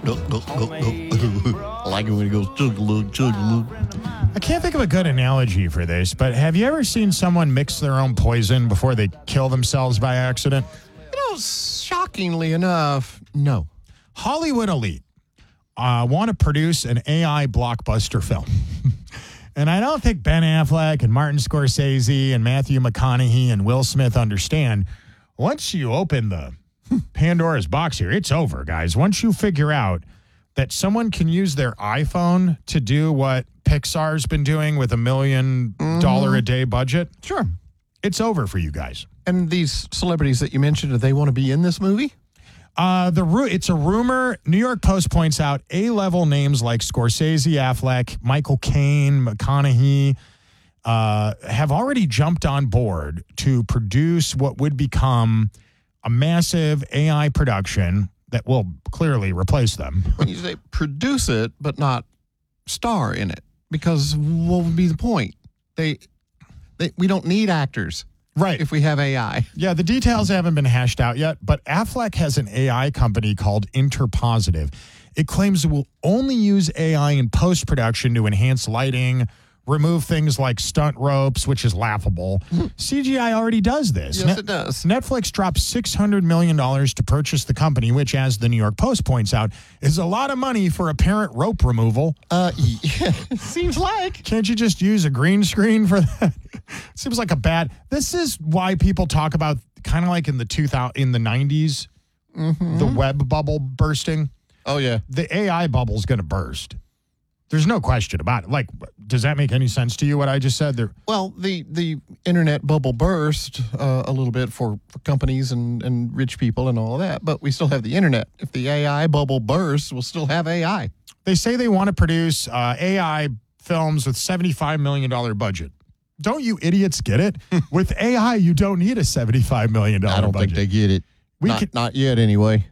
I like it when he goes chug-a-lug, chug-a-lug. I can't think of a good analogy for this, but have you ever seen someone mix their own poison before they kill themselves by accident? Shockingly enough, no. Hollywood elite want to produce an AI blockbuster film. And I don't think Ben Affleck and Martin Scorsese and Matthew McConaughey and Will Smith understand, once you open the Pandora's box here, it's over, guys. Once you figure out that someone can use their iPhone to do what Pixar's been doing with $1 million a day budget, Sure. it's over for you guys. And these celebrities that you mentioned, do they want to be in this movie? It's a rumor. New York Post points out A-level names like Scorsese, Affleck, Michael Caine, McConaughey have already jumped on board to produce what would become a massive AI production that will clearly replace them. When you say produce it, but not star in it, because what would be the point? We don't need actors. Right. If we have AI. Yeah, the details haven't been hashed out yet, but Affleck has an AI company called Interpositive. It claims it will only use AI in post-production to enhance lighting, remove things like stunt ropes, which is laughable. CGI already does this. Yes, it does. Netflix dropped $600 million to purchase the company, which, as the New York Post points out, is a lot of money for apparent rope removal. Yeah, seems like. Can't you just use a green screen for that? Seems like this is why people talk about, kind of like in the 90s, the web bubble bursting. Oh, yeah. The AI bubble is going to burst. There's no question about it. Like, does that make any sense to you, what I just said? Well, the internet bubble burst a little bit for companies and rich people and all of that, but we still have the internet. If the AI bubble bursts, we'll still have AI. They say they want to produce AI films with $75 million budget. Don't you idiots get it? With AI, you don't need a $75 million budget. I don't think they get it. Not yet, anyway.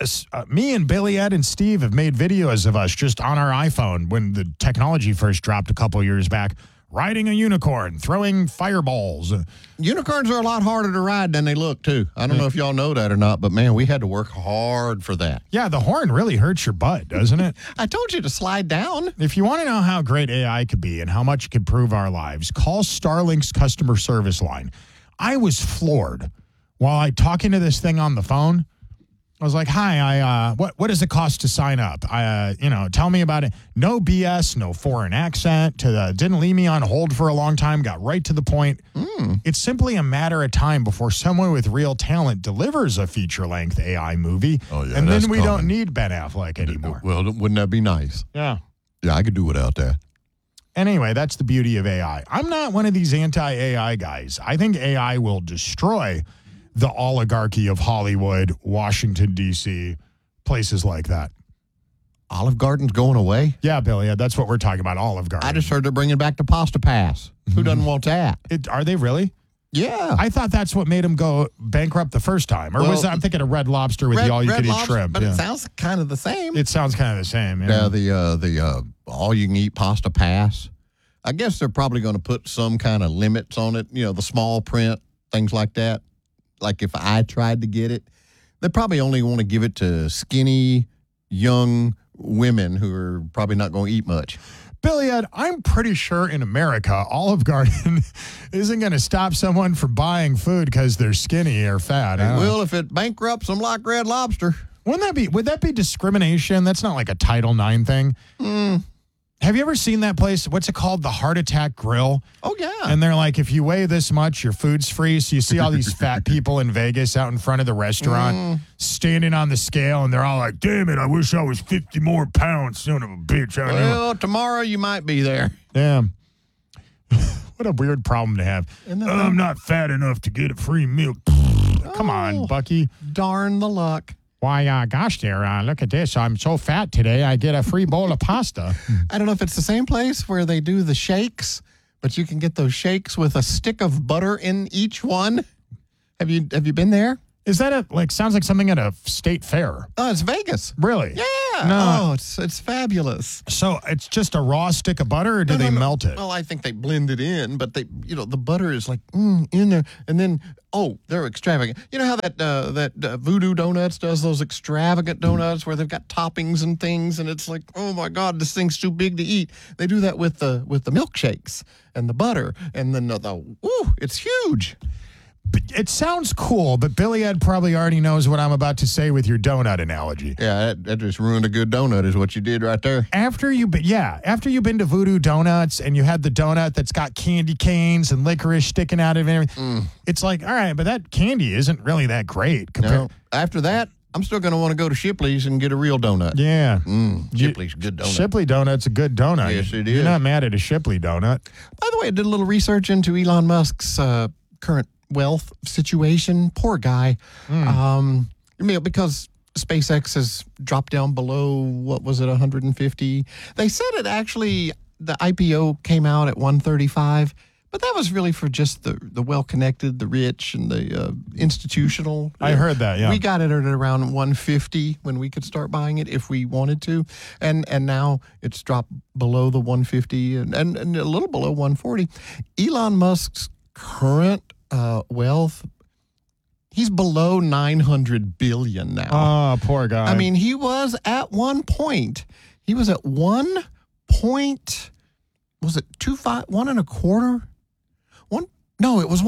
Me and Billy, Ed, and Steve have made videos of us just on our iPhone when the technology first dropped a couple years back, riding a unicorn, throwing fireballs. Unicorns are a lot harder to ride than they look, too. I don't know if y'all know that or not, but, man, we had to work hard for that. Yeah, the horn really hurts your butt, doesn't it? I told you to slide down. If you want to know how great AI could be and how much it could improve our lives, call Starlink's customer service line. I was floored while talking to this thing on the phone. I was like, hi, what does it cost to sign up? Tell me about it. No BS, no foreign accent. Didn't leave me on hold for a long time. Got right to the point. It's simply a matter of time before someone with real talent delivers a feature-length AI movie. Oh, yeah, and then we don't need Ben Affleck anymore. Well, wouldn't that be nice? Yeah. Yeah, I could do without that. Anyway, that's the beauty of AI. I'm not one of these anti-AI guys. I think AI will destroy the oligarchy of Hollywood, Washington, D.C., places like that. Olive Garden's going away? Yeah, Billy, that's what we're talking about, Olive Garden. I just heard they're bringing back the Pasta Pass. Who doesn't want that? Are they really? Yeah. I thought that's what made them go bankrupt the first time. Or was that, I'm thinking of Red Lobster with the all-you-can-eat shrimp. But it sounds kind of the same. It sounds kind of the same, yeah. The all-you-can-eat Pasta Pass. I guess they're probably going to put some kind of limits on it, the small print, things like that. Like if I tried to get it, they probably only want to give it to skinny, young women who are probably not going to eat much. Billy Ed, I'm pretty sure in America, Olive Garden isn't going to stop someone from buying food because they're skinny or fat. It will if it bankrupts them like Red Lobster. Would that be discrimination? That's not like a Title IX thing. Have you ever seen that place? What's it called? The Heart Attack Grill? Oh, yeah. And they're like, if you weigh this much, your food's free. So you see all these fat people in Vegas out in front of the restaurant standing on the scale, and they're all like, damn it, I wish I was 50 more pounds, son of a bitch. Well, tomorrow you might be there. Damn. What a weird problem to have. I'm not fat enough to get a free meal. Come on, Bucky. Darn the luck. Why, gosh there, look at this. I'm so fat today, I get a free bowl of pasta. I don't know if it's the same place where they do the shakes, but you can get those shakes with a stick of butter in each one. Have you been there? Is that sounds like something at a state fair? Oh, it's Vegas. Really? Yeah. No. Oh, it's fabulous. So it's just a raw stick of butter, or do they melt it? Well, I think they blend it in, but the butter is like in there, and then they're extravagant. You know how that Voodoo Donuts does those extravagant donuts where they've got toppings and things, and it's like, oh my God, this thing's too big to eat. They do that with the milkshakes and the butter, and then it's huge. It sounds cool, but Billy Ed probably already knows what I'm about to say with your donut analogy. Yeah, that just ruined a good donut is what you did right there. After you've been to Voodoo Donuts and you had the donut that's got candy canes and licorice sticking out of it and everything, it's like, all right, but that candy isn't really that great. No, after that, I'm still going to want to go to Shipley's and get a real donut. Yeah. Shipley's a good donut. Shipley Donut's a good donut. Yes, it is. You're not mad at a Shipley donut. By the way, I did a little research into Elon Musk's current wealth situation. Poor guy. Because SpaceX has dropped down below, what was it, 150? They said it actually, the IPO came out at 135, but that was really for just the well-connected, the rich, and the institutional. I heard that, yeah. We got it at around 150 when we could start buying it if we wanted to, and now it's dropped below the 150 and a little below 140. Elon Musk's current wealth, he's below 900 billion now. Oh, poor guy. I mean, he was at one point. He was at 1 point. Was it 2.5? 1.25? No, it was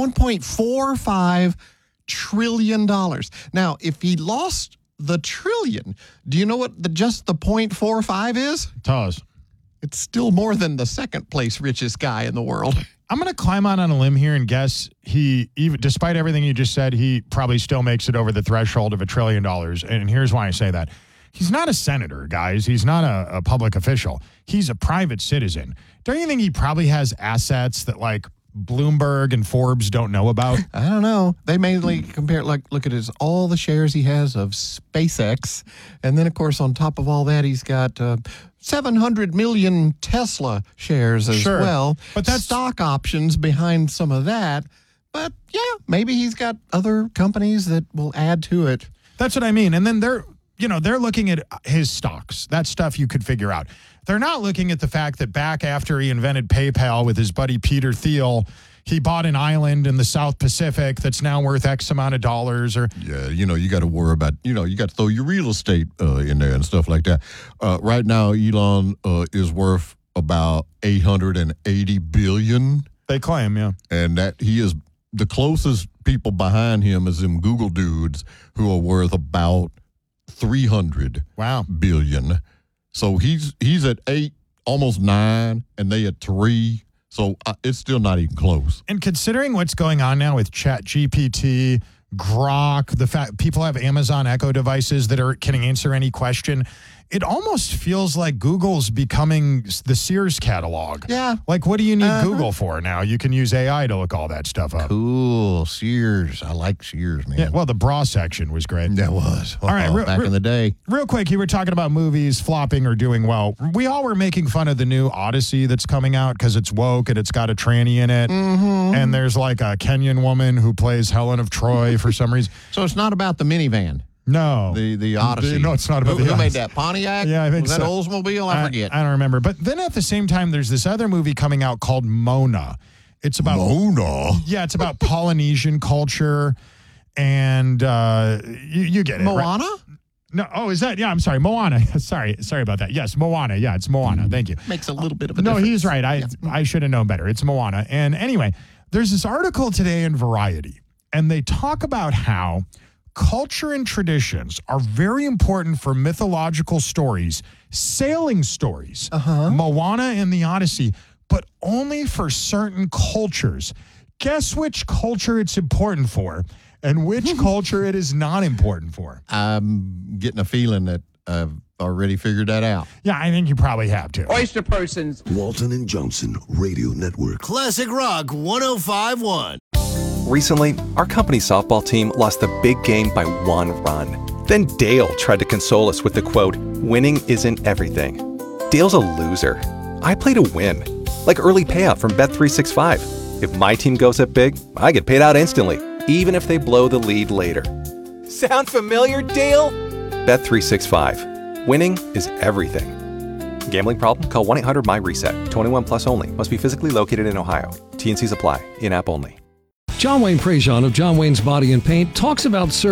$1.45 trillion. Now, if he lost the trillion, do you know what just the 0.45 is? Tell us. It's still more than the second place richest guy in the world. I'm going to climb out on a limb here and guess despite everything you just said, he probably still makes it over the threshold of $1 trillion. And here's why I say that. He's not a senator, guys. He's not a public official. He's a private citizen. Don't you think he probably has assets that like Bloomberg and Forbes don't know about? I don't know. They mainly compare, look at all the shares he has of SpaceX. And then, of course, on top of all that, he's got 700 million Tesla shares as well. But that's stock options behind some of that. But, yeah, maybe he's got other companies that will add to it. That's what I mean. And then they're looking at his stocks. That stuff you could figure out. They're not looking at the fact that back after he invented PayPal with his buddy Peter Thiel, he bought an island in the South Pacific that's now worth X amount of dollars. Yeah, you got to worry about, you got to throw your real estate in there and stuff like that. Right now, Elon is worth about $880 billion. They claim, yeah. And that he is the closest people behind him is them Google dudes who are worth about $300 billion. So he's at 8, almost 9, and they at 3. So it's still not even close. And considering what's going on now with ChatGPT, Grok, the fact people have Amazon Echo devices that can answer any question, it almost feels like Google's becoming the Sears catalog. Yeah. Like, what do you need Google for now? You can use AI to look all that stuff up. Cool. Sears. I like Sears, man. Yeah, well, the bra section was great. That was. All right. Back in the day. Real quick, you were talking about movies flopping or doing well. We all were making fun of the new Odyssey that's coming out because it's woke and it's got a tranny in it. Mm-hmm. And there's like a Kenyan woman who plays Helen of Troy for some reason. So it's not about the minivan. No. The Odyssey. No, it's not about the Odyssey. Who made that? Pontiac? Yeah, I think was so. that Oldsmobile? I forget. I don't remember. But then at the same time, there's this other movie coming out called Mona. It's about Mona? Yeah, it's about Polynesian culture. And you get it. Moana? Right? No, is that? Yeah, I'm sorry. Moana. Sorry about that. Yes, Moana. Yeah, it's Moana. Thank you. Makes a little bit of a difference. No, he's right. I should have known better. It's Moana. And anyway, there's this article today in Variety, and they talk about how culture and traditions are very important for mythological stories, sailing stories, Moana and the Odyssey, but only for certain cultures. Guess which culture it's important for and which culture it is not important for. I'm getting a feeling that I've already figured that out. Yeah, I think you probably have to. Oyster persons. Walton and Johnson Radio Network. Classic Rock 105.1. Recently, our company softball team lost the big game by 1 run. Then Dale tried to console us with the quote, "Winning isn't everything." Dale's a loser. I play to win. Like early payout from Bet365. If my team goes up big, I get paid out instantly, even if they blow the lead later. Sound familiar, Dale? Bet365. Winning is everything. Gambling problem? Call 1-800-MY-RESET. 21 plus only. Must be physically located in Ohio. T&Cs apply. In-app only. John Wayne Prejean of John Wayne's Body and Paint talks about